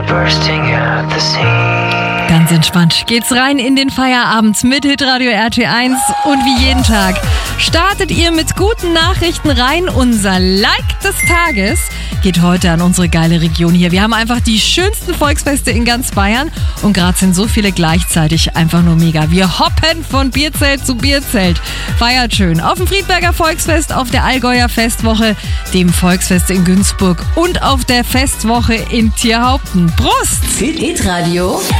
bursting at the seams. Ganz entspannt geht's rein in den Feierabend mit Hitradio RT1 und wie jeden Tag startet ihr mit guten Nachrichten rein. Unser Like des Tages geht heute an unsere geile Region hier. Wir haben einfach die schönsten Volksfeste in ganz Bayern und gerade sind so viele gleichzeitig einfach nur mega. Wir hoppen von Bierzelt zu Bierzelt. Feiert schön auf dem Friedberger Volksfest, auf der Allgäuer Festwoche, dem Volksfest in Günzburg und auf der Festwoche in Tierhaupten. Prost! Hitradio